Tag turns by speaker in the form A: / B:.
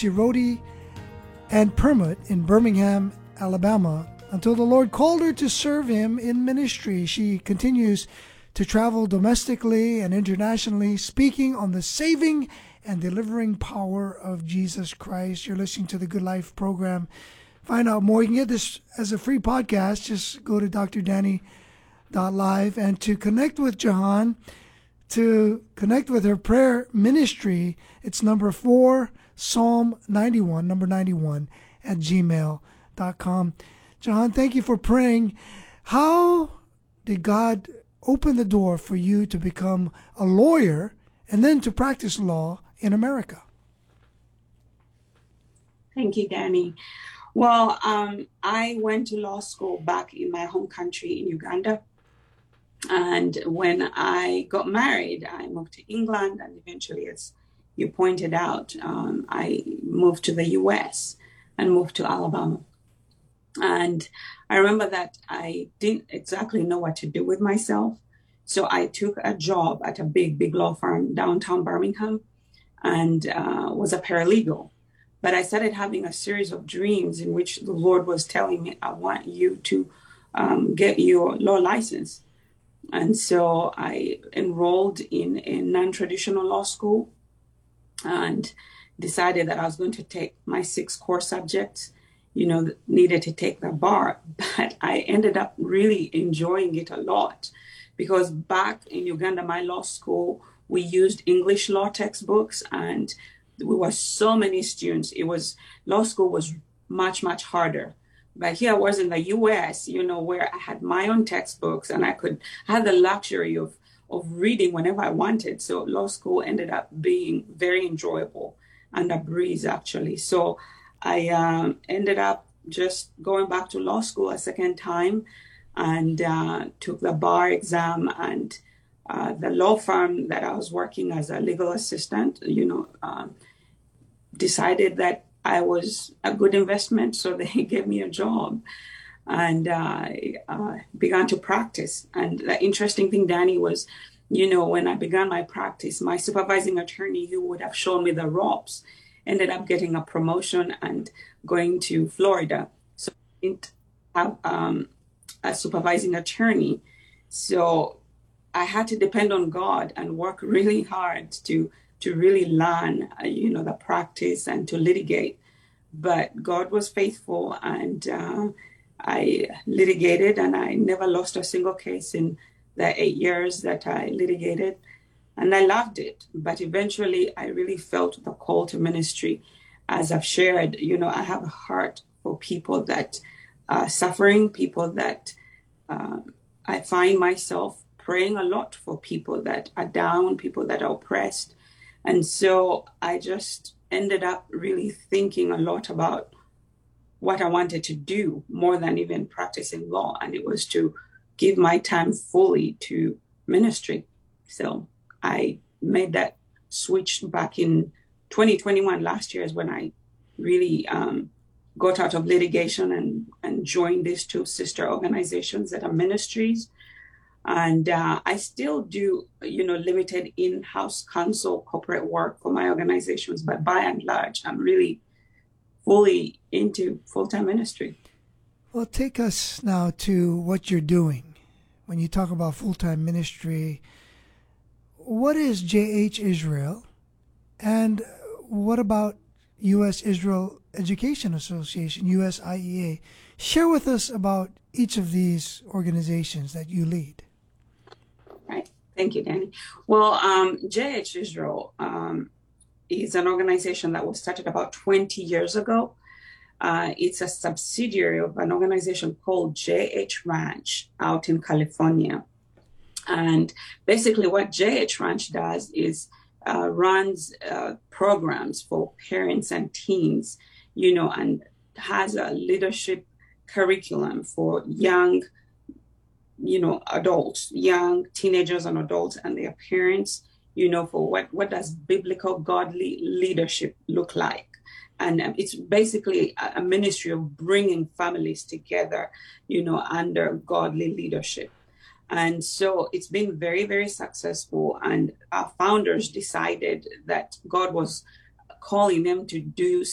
A: Siroti and Permit in Birmingham, Alabama, until the Lord called her to serve Him in ministry. She continues to travel domestically and internationally, speaking on the saving and delivering power of Jesus Christ. You're listening to the Good Life program. Find out more. You can get this as a free podcast. Just go to drdanny.live. And to connect with Jahan, to connect with her prayer ministry, it's number 4, Psalm 91, number 91, at gmail.com. Jahan, thank you for praying. How did God open the door for you to become a lawyer and then to practice law in America?
B: Thank you, Danny. Well, I went to law school back in my home country in Uganda. And when I got married, I moved to England. And eventually, as you pointed out, I moved to the U.S. and moved to Alabama. And I remember that I didn't exactly know what to do with myself. So I took a job at a big law firm downtown Birmingham and was a paralegal. But I started having a series of dreams in which the Lord was telling me, I want you to get your law license. And so I enrolled in a non-traditional law school and decided that I was going to take my 6 core subjects, needed to take the bar. But I ended up really enjoying it a lot because back in Uganda, my law school, we used English law textbooks and we were so many students. Law school was much, much harder. But here I was in the US, where I had my own textbooks and I had the luxury of reading whenever I wanted. So law school ended up being very enjoyable and a breeze, actually. So I ended up just going back to law school a second time and took the bar exam. And the law firm that I was working as a legal assistant, decided that I was a good investment. So they gave me a job and I began to practice. And the interesting thing, Danny, was, when I began my practice, my supervising attorney, who would have shown me the ropes, ended up getting a promotion and going to Florida. So I didn't have a supervising attorney. So I had to depend on God and work really hard to really learn, the practice and to litigate. But God was faithful and I litigated and I never lost a single case in the 8 years that I litigated. And I loved it. But eventually I really felt the call to ministry. As I've shared, I have a heart for people that are suffering, people that I find myself praying a lot for people that are down, people that are oppressed. And so I just ended up really thinking a lot about what I wanted to do more than even practicing law. And it was to give my time fully to ministry. So I made that switch back in 2021. Last year is when I really got out of litigation and joined these 2 sister organizations that are ministries. And I still do, limited in-house counsel corporate work for my organizations. But by and large, I'm really fully into full-time ministry.
A: Well, take us now to what you're doing. When you talk about full-time ministry, what is J.H. Israel? And what about U.S. Israel Education Association, USIEA? Share with us about each of these organizations that you lead.
B: Right. Thank you, Danny. Well, J.H. Israel is an organization that was started about 20 years ago. It's a subsidiary of an organization called J.H. Ranch out in California. And basically what J.H. Ranch does is runs programs for parents and teens, and has a leadership curriculum for young adults, young teenagers and adults and their parents, for what does biblical godly leadership look like. And it's basically a ministry of bringing families together, under godly leadership. And so it's been very, very successful. And our founders decided that God was calling them to do